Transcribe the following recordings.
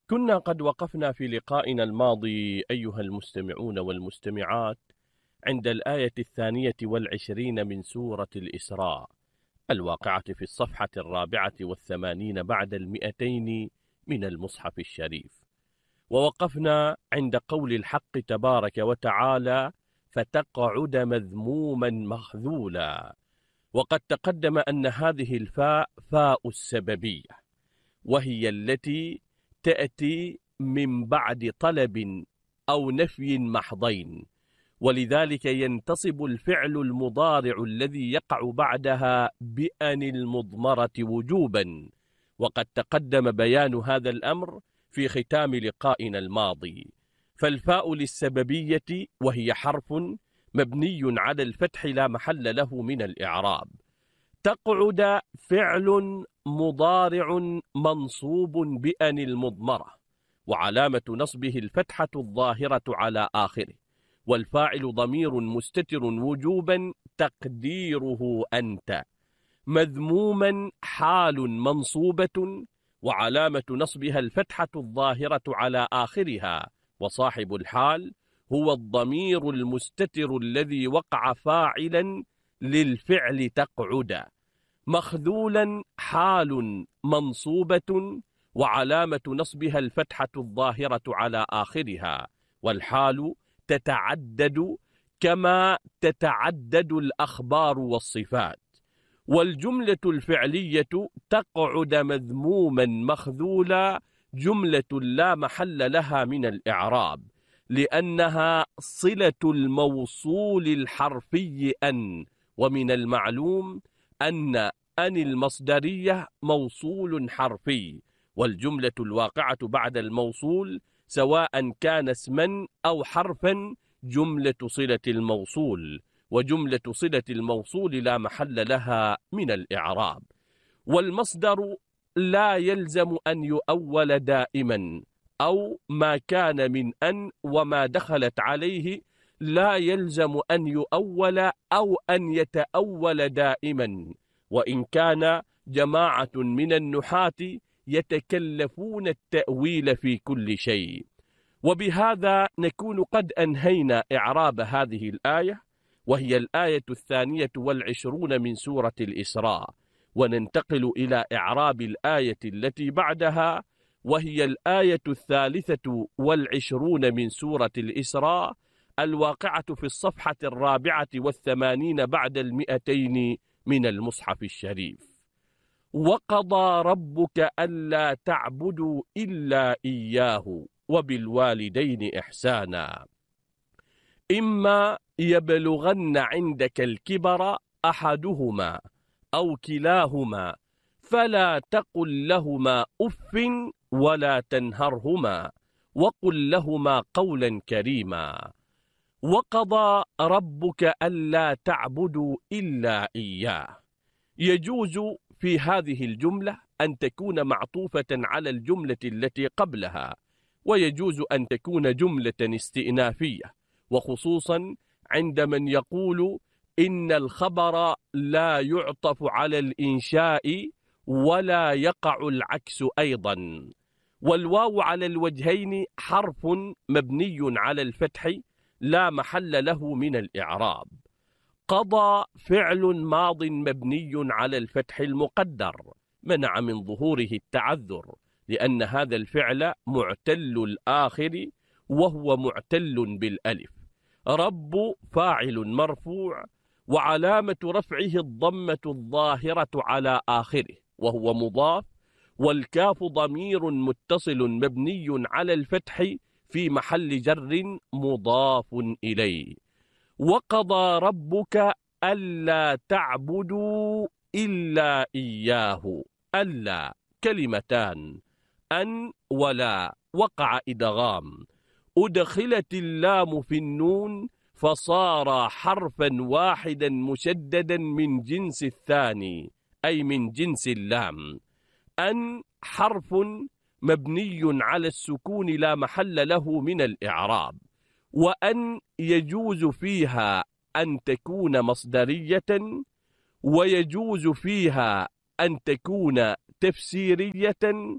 كنا قد وقفنا في لقائنا الماضي أيها المستمعون والمستمعات عند الآية 22 من سورة الإسراء الواقعة في الصفحة 84 بعد 200 من المصحف الشريف، ووقفنا عند قول الحق تبارك وتعالى: فتقعد مذموما مخذولا. وقد تقدم أن هذه الفاء فاء السببية، وهي التي تأتي من بعد طلب أو نفي محضين، ولذلك ينتصب الفعل المضارع الذي يقع بعدها بأن المضمرة وجوبا، وقد تقدم بيان هذا الأمر في ختام لقائنا الماضي. فالفاء للسببية وهي حرف مبني على الفتح لا محل له من الإعراب. تقعد فعل مضارع منصوب بأن المضمرة، وعلامة نصبه الفتحة الظاهرة على آخره، والفاعل ضمير مستتر وجوبا تقديره أنت. مذموما حال منصوبة، وعلامة نصبها الفتحة الظاهرة على آخرها، وصاحب الحال هو الضمير المستتر الذي وقع فاعلا للفعل تقعد. مخذولا حال منصوبة، وعلامة نصبها الفتحة الظاهرة على آخرها، والحال تتعدد كما تتعدد الأخبار والصفات. والجملة الفعلية تقعد مذموما مخذولا جملة لا محل لها من الإعراب، لأنها صلة الموصول الحرفي أن، ومن المعلوم أن المصدرية موصول حرفي، والجملة الواقعة بعد الموصول سواء كان اسما أو حرفا جملة صلة الموصول، وجملة صلة الموصول لا محل لها من الإعراب. والمصدر لا يلزم أن يؤول دائما، أو ما كان من أن وما دخلت عليه لا يلزم أن يؤول أو أن يتأول دائما، وإن كان جماعة من النحاة يتكلفون التأويل في كل شيء. وبهذا نكون قد أنهينا إعراب هذه الآية، وهي الآية 22 من سورة الإسراء، وننتقل إلى إعراب الآية التي بعدها، وهي الآية 23 من سورة الإسراء الواقعة في الصفحة 84 بعد 200 من المصحف الشريف. وقضى ربك ألا تعبدوا إلا إياه وبالوالدين إحسانا إما يبلغن عندك الكبر أحدهما أو كلاهما فلا تقل لهما أف ولا تنهرهما وقل لهما قولا كريما. وقضى ربك ألا تعبدوا إلا إياه. يجوز في هذه الجملة أن تكون معطوفة على الجملة التي قبلها، ويجوز أن تكون جملة استئنافية، وخصوصا عند من يقول إن الخبر لا يعطف على الإنشاء ولا يقع العكس أيضا. والواو على الوجهين حرف مبني على الفتح لا محل له من الإعراب. قضى فعل ماض مبني على الفتح المقدر منع من ظهوره التعذر، لأن هذا الفعل معتل الآخر وهو معتل بالألف. رب فاعل مرفوع، وعلامة رفعه الضمة الظاهرة على آخره وهو مضاف، والكاف ضمير متصل مبني على الفتح في محل جر مضاف إليه. وقضى ربك ألا تعبدوا إلا إياه. ألا كلمتان، أن ولا وقع إدغام، أدخلت اللام في النون فصار حرفا واحدا مشددا من جنس الثاني، أي من جنس اللام. أن حرف مبني على السكون لا محل له من الإعراب، وأن يجوز فيها أن تكون مصدرية، ويجوز فيها أن تكون تفسيرية،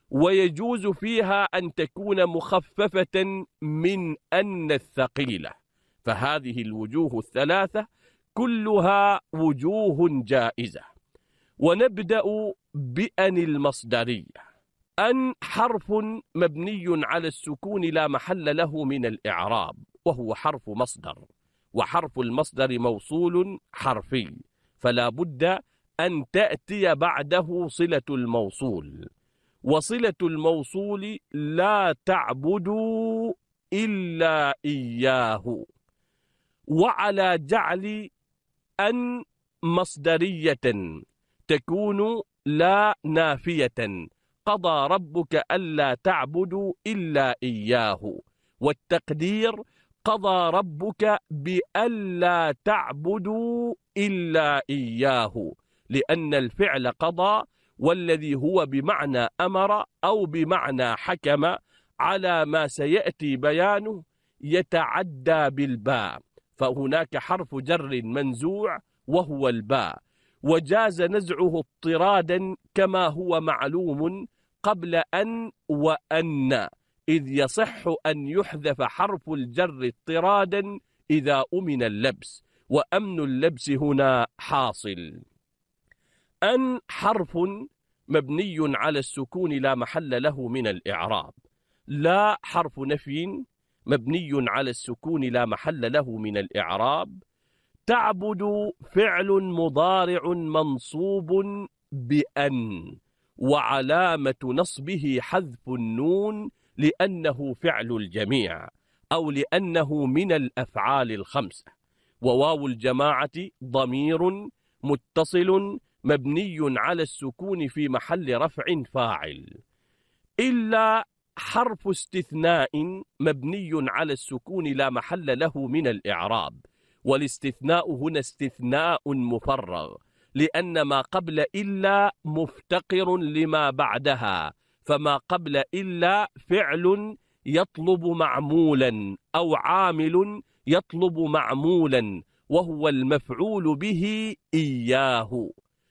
ويجوز فيها أن تكون مخففة من أن الثقيلة. فهذه الوجوه الثلاثة كلها وجوه جائزة. ونبدأ بأن المصدرية. أن حرف مبني على السكون لا محل له من الإعراب، وهو حرف مصدر، وحرف المصدر موصول حرفي، فلا بد أن تأتي بعده صلة الموصول، وصلة الموصول لا تعبدوا إلا إياه. وعلى جعل أن مصدرية تكون لا نافية، قضى ربك ألا تعبدوا إلا إياه، والتقدير قضى ربك بألا تعبدوا إلا إياه، لأن الفعل قضى والذي هو بمعنى أمر أو بمعنى حكم على ما سيأتي بيانه يتعدى بالباء، فهناك حرف جر منزوع وهو الباء، وجاز نزعه اضطرادا كما هو معلوم قبل أن وأن، إذ يصح أن يحذف حرف الجر اضطرادا إذا أمن اللبس، وأمن اللبس هنا حاصل. أن حرف مبني على السكون لا محل له من الإعراب. لا حرف نفي مبني على السكون لا محل له من الإعراب. تعبد فعل مضارع منصوب بأن، وعلامة نصبه حذف النون لأنه فعل الجميع أو لأنه من الأفعال الخمسة. وواو الجماعة ضمير متصل مبني على السكون في محل رفع فاعل. إلا حرف استثناء مبني على السكون لا محل له من الإعراب، والاستثناء هنا استثناء مفرغ، لأن ما قبل إلا مفتقر لما بعدها، فما قبل إلا فعل يطلب معمولا أو عامل يطلب معمولا، وهو المفعول به إياه.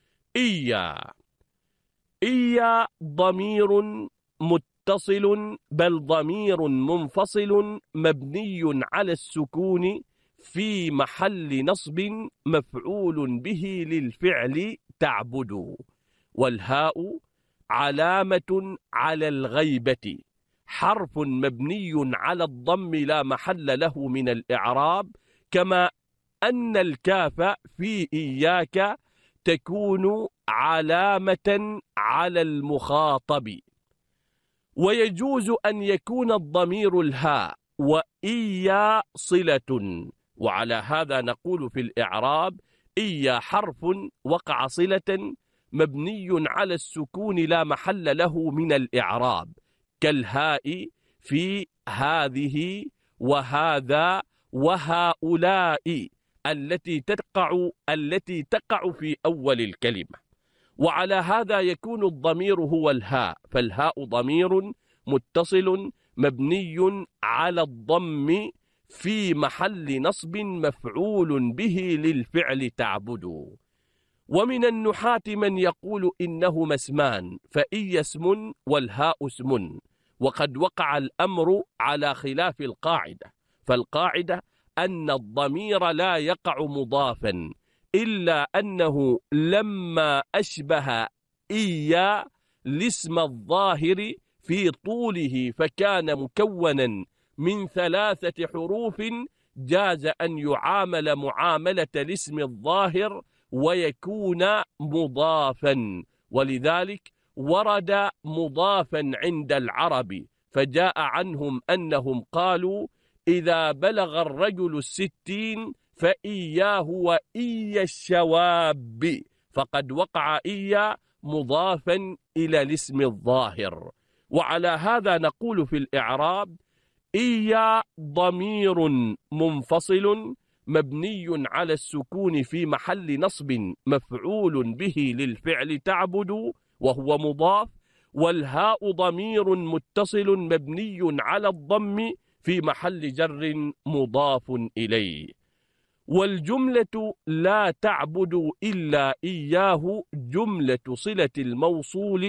إيا ضمير متصل بل ضمير منفصل مبني على السكون في محل نصب مفعول به للفعل تعبد. والهاء علامة على الغيبة، حرف مبني على الضم لا محل له من الإعراب، كما أن الكاف في إياك تكون علامة على المخاطب. ويجوز أن يكون الضمير الهاء وإيا صلة، وعلى هذا نقول في الإعراب: إيا حرف وقع صلة مبني على السكون لا محل له من الإعراب، كالهاء في هذه وهذا وهؤلاء التي تقع في أول الكلمة. وعلى هذا يكون الضمير هو الهاء، فالهاء ضمير متصل مبني على الضم في محل نصب مفعول به للفعل تعبد. ومن النحاة من يقول إنهما اسمان، فإي اسم والهاء اسم، وقد وقع الأمر على خلاف القاعدة، فالقاعدة أن الضمير لا يقع مضافا، إلا أنه لما أشبه إيا الاسم الظاهر في طوله فكان مكونا من 3 حروف، جاز أن يعامل معاملة الاسم الظاهر ويكون مضافا، ولذلك ورد مضافا عند العرب، فجاء عنهم أنهم قالوا: إذا بلغ الرجل 60 فإياه وإيا الشواب، فقد وقع إيا مضافا إلى الاسم الظاهر. وعلى هذا نقول في الإعراب: إيا ضمير منفصل مبني على السكون في محل نصب مفعول به للفعل تعبد وهو مضاف، والهاء ضمير متصل مبني على الضم في محل جر مضاف إليه. والجملة لا تعبد إلا إياه جملة صلة الموصول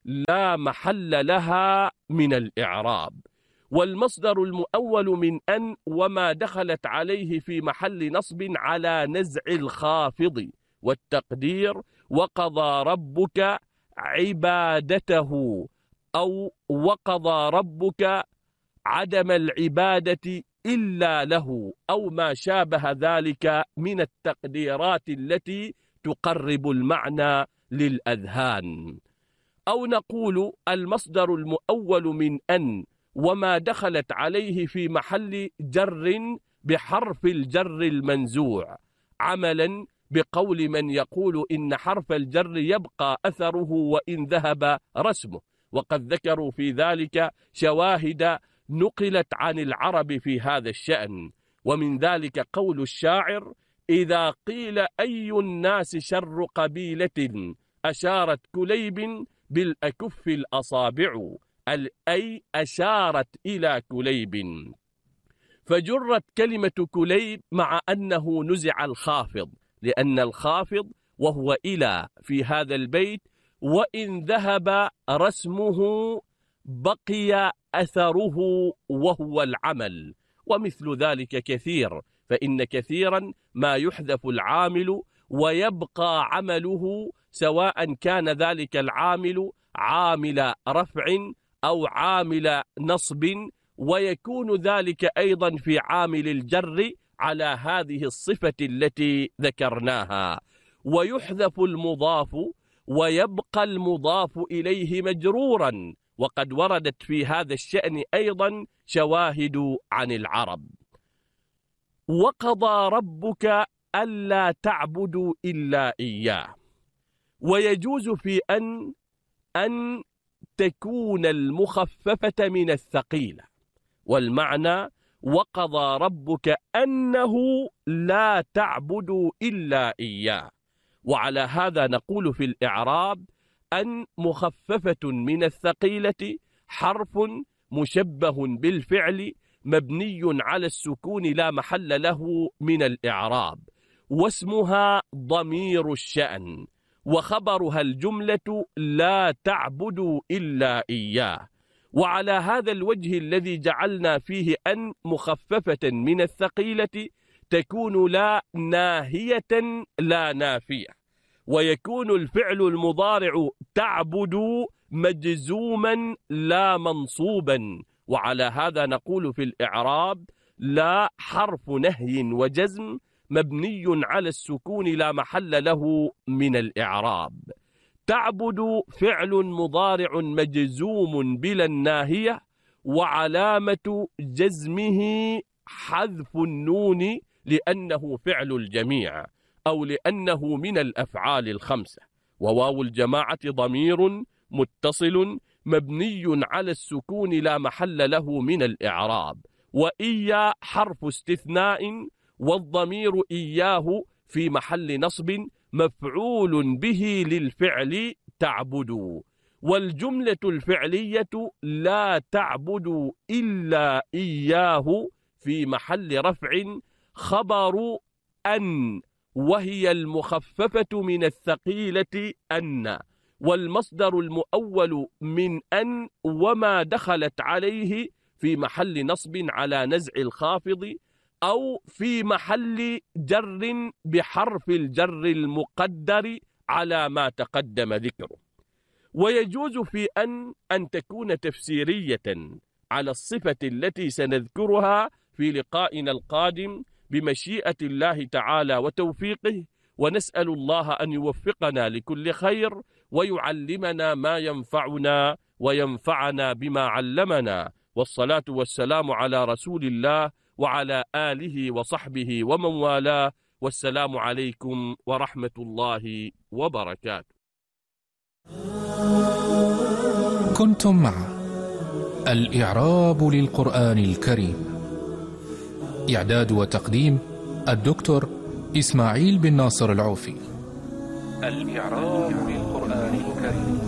لا محل لها من الإعراب. والمصدر المؤول من أن وما دخلت عليه في محل نصب على نزع الخافض، والتقدير وقضى ربك عبادته، أو وقضى ربك عدم العبادة إلا له، أو ما شابه ذلك من التقديرات التي تقرب المعنى للأذهان. أو نقول المصدر المؤول من أن وما دخلت عليه في محل جر بحرف الجر المنزوع، عملا بقول من يقول إن حرف الجر يبقى أثره وإن ذهب رسمه، وقد ذكروا في ذلك شواهد نقلت عن العرب في هذا الشأن. ومن ذلك قول الشاعر: إذا قيل أي الناس شر قبيلة أشارت كليب بالأكف الأصابع، أي أشارت إلى كليب، فجرت كلمة كليب مع أنه نزع الخافض، لأن الخافض وهو إلى في هذا البيت وإن ذهب رسمه بقي أثره وهو العمل. ومثل ذلك كثير، فإن كثيرا ما يحذف العامل ويبقى عمله، سواء كان ذلك العامل عامل رفع أو عامل نصب، ويكون ذلك أيضا في عامل الجر على هذه الصفة التي ذكرناها. ويحذف المضاف ويبقى المضاف إليه مجرورا، وقد وردت في هذا الشأن أيضا شواهد عن العرب. وقضى ربك ألا تعبدوا إلا إياه. ويجوز في أن تكون المخففة من الثقيلة، والمعنى وقضى ربك أنه لا تعبدوا إلا إياه. وعلى هذا نقول في الإعراب أن مخففة من الثقيلة حرف مشبه بالفعل مبني على السكون لا محل له من الإعراب، واسمها ضمير الشأن، وخبرها الجملة لا تعبدوا إلا إياه. وعلى هذا الوجه الذي جعلنا فيه أن مخففة من الثقيلة تكون لا ناهية لا نافية، ويكون الفعل المضارع تعبد مجزوما لا منصوبا. وعلى هذا نقول في الإعراب لا حرف نهي وجزم مبني على السكون لا محل له من الإعراب. تعبد فعل مضارع مجزوم بلا الناهية، وعلامة جزمه حذف النون لأنه فعل الجميع أو لأنه من الأفعال الخمسة. وواو الجماعة ضمير متصل مبني على السكون لا محل له من الإعراب، وإيا حرف استثناء، والضمير إياه في محل نصب مفعول به للفعل تعبدوا. والجملة الفعلية لا تعبدوا إلا إياه في محل رفع خبر أن، وهي المخففة من الثقيلة أن. والمصدر المؤول من أن وما دخلت عليه في محل نصب على نزع الخافض، أو في محل جر بحرف الجر المقدر على ما تقدم ذكره. ويجوز في أن تكون تفسيرية على الصفة التي سنذكرها في لقائنا القادم بمشيئة الله تعالى وتوفيقه. ونسأل الله أن يوفقنا لكل خير، ويعلمنا ما ينفعنا وينفعنا بما علمنا. والصلاة والسلام على رسول الله وعلى آله وصحبه ومن والاه، والسلام عليكم ورحمة الله وبركاته. كنتم مع الإعراب للقرآن الكريم، إعداد وتقديم الدكتور إسماعيل بن ناصر العوفي. الإعراب للقرآن الكريم.